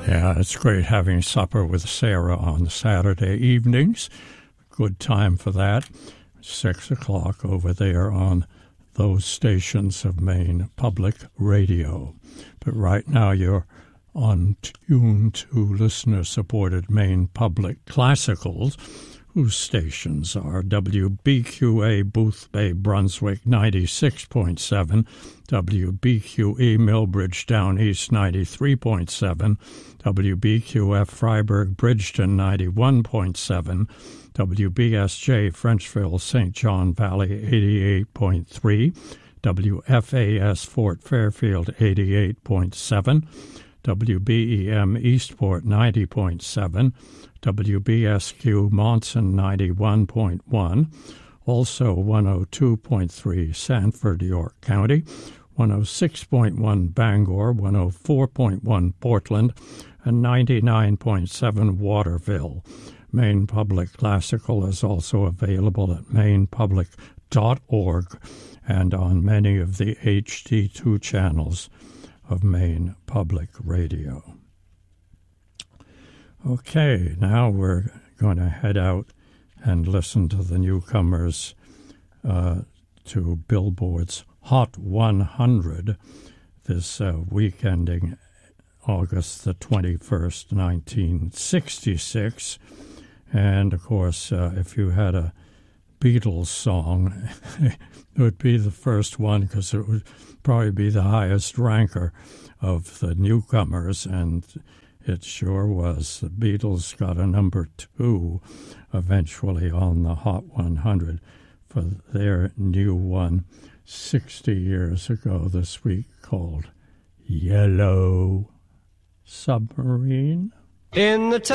Yeah, it's great having supper with Sarah on Saturday evenings. Good time for that. 6 o'clock over there on those stations of Maine Public Radio. But right now you're on tune to listener-supported Maine Public Classicals, whose stations are WBQA Boothbay Brunswick 96.7, WBQE Millbridge Down East 93.7, WBQF Freiburg Bridgeton 91.7, WBSJ Frenchville St. John Valley 88.3, WFAS Fort Fairfield 88.7, WBEM Eastport 90.7, WBSQ Monson 91.1, also 102.3 Sanford, York County, 106.1 Bangor, 104.1 Portland, and 99.7 Waterville. Maine Public Classical is also available at mainepublic.org and on many of the HD2 channels of Maine Public Radio. Okay, now we're going to head out and listen to the newcomers to Billboard's Hot 100 this week ending August the 21st, 1966. And, of course, if you had a Beatles song, it would be the first one because it would probably be the highest ranker of the newcomers, and it sure was. The Beatles got a number 2 eventually on the Hot 100 for their new one 60 years ago this week called Yellow Submarine. In the